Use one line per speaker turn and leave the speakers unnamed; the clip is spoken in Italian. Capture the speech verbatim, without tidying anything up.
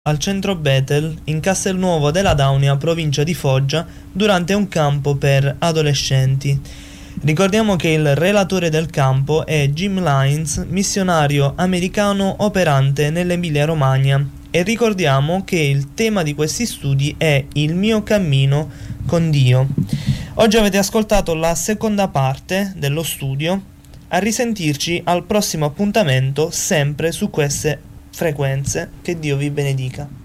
al centro Bethel in Castelnuovo della Daunia, provincia di Foggia, durante un campo per adolescenti. Ricordiamo che il relatore del campo è Jim Lines, missionario americano operante nell'Emilia-Romagna, e ricordiamo che il tema di questi studi è il mio cammino con Dio. Oggi avete ascoltato la seconda parte dello studio. A risentirci al prossimo appuntamento, sempre su queste frequenze. Che Dio vi benedica.